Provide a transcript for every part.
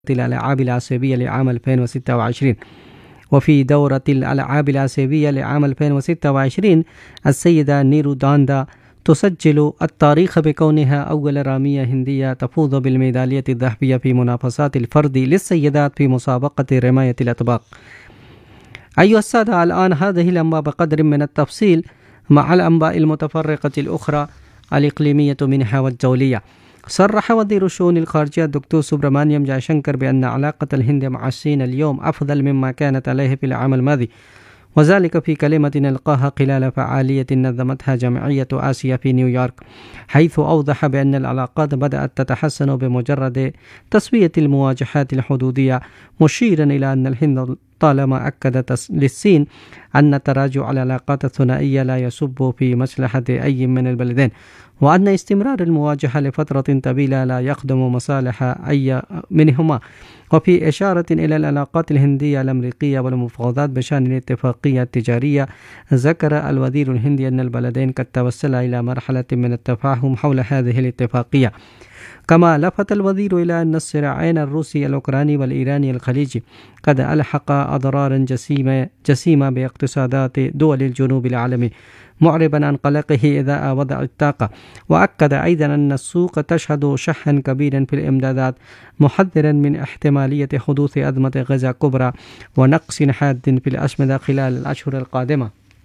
الألعاب الآسيوية لعام 2026. وفي دورة الألعاب الآسيوية لعام 2026 السيدة نيرو داندا تسجل التاريخ بكونها أول رامية هندية تفوز بالميدالية الذهبية في منافسات الفرد للسيدات في مسابقة رماية الأطباق. أيها السادة، الآن هذه الأنباء بقدر من التفصيل مع الأنباء المتفرقة الأخرى الإقليمية منها والدولية. صرح وزير الشؤون الخارجية الدكتور سبرامانيام جايشنكر بأن علاقة الهند مع الصين اليوم أفضل مما كانت عليه في العام الماضي، وذلك في كلمة ألقاها خلال فعالية نظمتها جمعية آسيا في نيويورك، حيث أوضح بأن العلاقات بدأت تتحسن بمجرد تسوية المواجهات الحدودية، مشيرا إلى أن الهند طالما أكدت للصين أن تراجع العلاقات الثنائية لا يصب في مصلحة أي من البلدين، وأن استمرار المواجهة لفترة طويلة لا يخدم مصالح أي منهما. وفي إشارة إلى العلاقات الهندية الأمريكية والمفاوضات بشأن الاتفاقية التجارية، ذكر الوزير الهندي أن البلدين قد توصلا إلى مرحلة من التفاهم حول هذه الاتفاقية. كما لفت الوزير إلى أن الصراعين الروسي الأوكراني والإيراني الخليجي قد ألحق أضرارا جسيمة باقتصادات دول الجنوب العالمي، معربا عن قلقه إذا وضع الطاقة. وأكد أيضا أن السوق تشهد شحا كبيرا في الإمدادات، محذرا من احتمالية حدوث أزمة غزة كبرى ونقص حاد في الأسمدة خلال الأشهر القادمة.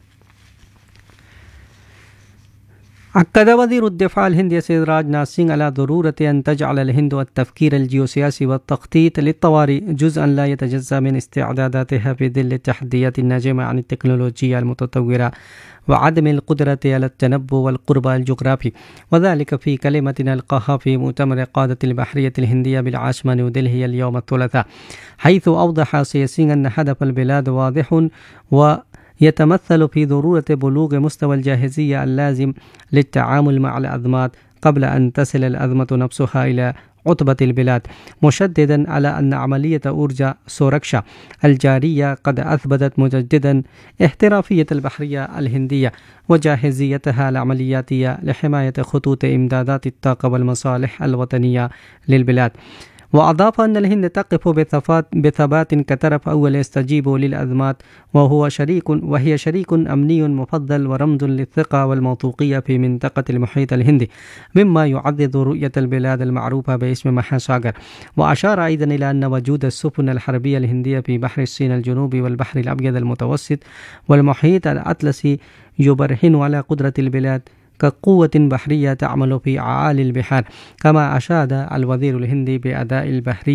أكد وزير الدفاع الهندي السيد راجناث سينغ على ضرورة أن تجعل الهند التفكير الجيوسياسي والتخطيط للطوارئ جزءا لا يتجزأ من استعداداتها في ظل التحديات الناجمة عن التكنولوجيا المتطورة وعدم القدرة على التنبؤ والقرب الجغرافي، وذلك في كلمة ألقاها في مؤتمر قادة البحرية الهندية بالعاصمة نيودلهي اليوم الثلاثاء، حيث أوضح سياسيا أن هدف البلاد واضح ويتمثل في ضرورة بلوغ مستوى الجاهزية اللازم للتعامل مع الأزمات قبل أن تصل الأزمة نفسها إلى عتبة البلاد، مشددا على أن عملية أورجا سوركشا الجارية قد أثبتت مجددا احترافية البحرية الهندية وجاهزيتها العملياتية لحماية خطوط إمدادات الطاقة والمصالح الوطنية للبلاد. وأضاف أن الهند تقف بثبات كطرف أول يستجيب للأزمات، وهي شريك أمني مفضل ورمز للثقة والموثوقية في منطقة المحيط الهندي، مما يعزز رؤية البلاد المعروفة باسم مهاساغر. وأشار أيضا إلى أن وجود السفن الحربية الهندية في بحر الصين الجنوبي والبحر الأبيض المتوسط والمحيط الأطلسي يبرهن على قدرة البلاد كقوة بحرية تعمل في أعالي البحار. كما أشاد الوزير الهندي بأداء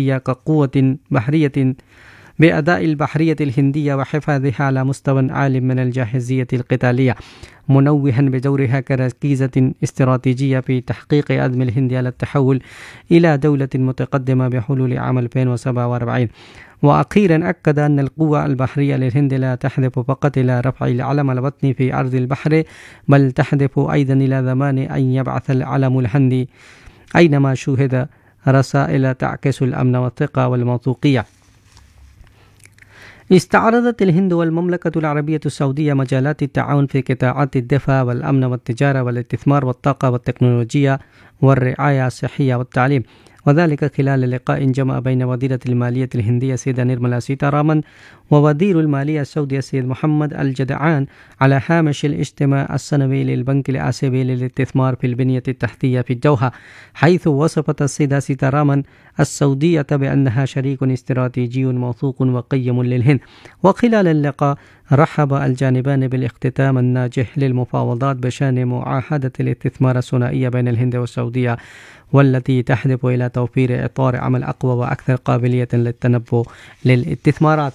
البحرية الهندية وحفاظها على مستوى عال من الجاهزية القتالية، منوها بدورها كركيزة استراتيجية في تحقيق عزم الهند على التحول إلى دولة متقدمة بحلول عام 2047. وأخيرا أكد أن القوة البحرية للهند لا تهدف فقط إلى رفع العلم الوطني في أرض البحر، بل تهدف أيضا إلى ضمان أن يبعث العلم الهندي أينما شوهد رسائل تعكس الأمن والثقة والموثوقية. استعرضت الهند والمملكة العربية السعودية مجالات التعاون في قطاعات الدفاع والأمن والتجارة والاستثمار والطاقة والتكنولوجيا والرعاية الصحية والتعليم، وذلك خلال لقاء جمع بين وزيرة المالية الهندية السيدة نيرملا سيتارامن ووزير المالية السعودي السيد محمد الجدعان على هامش الاجتماع السنوي للبنك الآسيوي للاستثمار في البنية التحتية في الدوحة، حيث وصفت السيدة سيتارامن السعودية بأنها شريك استراتيجي موثوق وقيم للهند. وخلال اللقاء رحب الجانبان بالاختتام الناجح للمفاوضات بشأن معاهدة الاستثمار الثنائية بين الهند والسعودية، والتي تهدف إلى توفير إطار عمل أقوى وأكثر قابلية للتنبؤ للاستثمارات.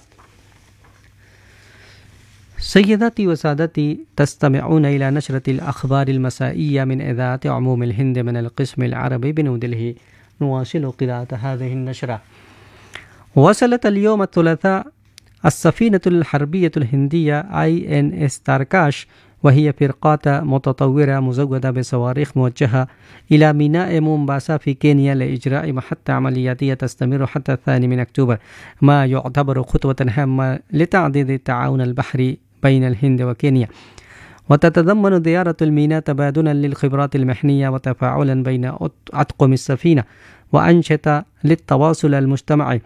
سيداتي وسادتي، تستمعون إلى نشرة الأخبار المسائية من إذاعة عموم الهند من القسم العربي بنيودلهي. نواصل قراءة هذه النشرة. وصلت اليوم الثلاثاء السفينة الحربية الهندية INS تاركاش، وهي فرقات متطورة مزودة بصواريخ موجهة، إلى ميناء مومباسا في كينيا لإجراء محطة عملياتية تستمر حتى 2 أكتوبر، ما يعتبر خطوة هامة لتعزيز التعاون البحري بين الهند وكينيا. وتتضمن زيارة الميناء تبادلا للخبرات المحنية وتفاعلا بين أطقم السفينة وأنشطة للتواصل المجتمعي.